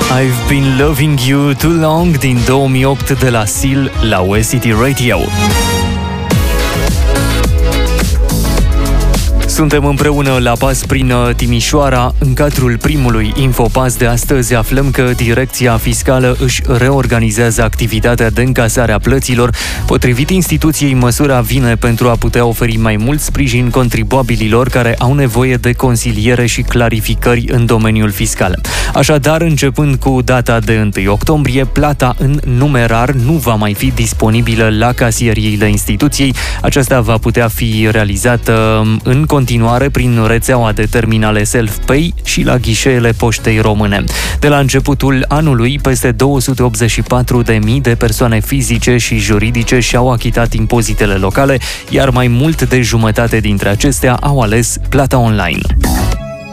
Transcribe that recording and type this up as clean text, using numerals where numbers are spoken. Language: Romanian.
I've been loving you too long din 2008 de la Seal la West City Radio. Suntem împreună la pas prin Timișoara. În cadrul primului Infopas de astăzi aflăm că Direcția Fiscală își reorganizează activitatea de încasare a plăților. Potrivit instituției, măsura vine pentru a putea oferi mai mult sprijin contribuabililor care au nevoie de consiliere și clarificări în domeniul fiscal. Așadar, începând cu data de 1 octombrie, plata în numerar nu va mai fi disponibilă la casieriile instituției. Aceasta va putea fi realizată în continuare prin rețeaua de terminale Self-Pay și la ghișeele Poștei Române. De la începutul anului, peste 284.000 de persoane fizice și juridice și-au achitat impozitele locale, iar mai mult de jumătate dintre acestea au ales plata online.